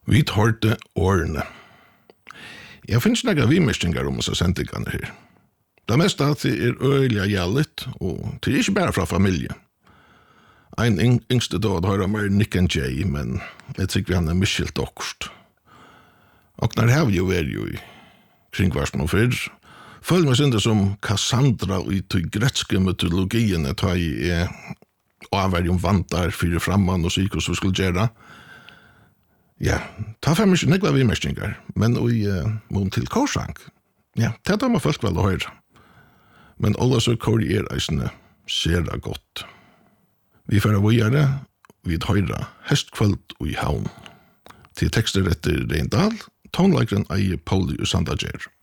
Vi hørte årene. Jeg finnes noen vimerstinger om oss sendingene her. Det meste av det øyelig gjeldet, og det ikke bare fra familie. Ein yngste då høre mer Nick and Jay, men jeg tykker han miskilt okkurst. Og når har vi jo vært jo i kringvarsen og fyrr, føler meg synder som Cassandra og i til gretske mytologien ta i avverjum vantar fyrir framman og sykos vi skulle gjøre. Ja, ta fem ikke nekva vimerstinger, men i mån til korsang. Ja, det tar man folk vel å høre. Men alla så kor eisne ser det godt. Vi får vågjere, vi høyre hestkvöld og i havn. Til tekster etter Reindal, tonleikeren eier Pauli Usandager.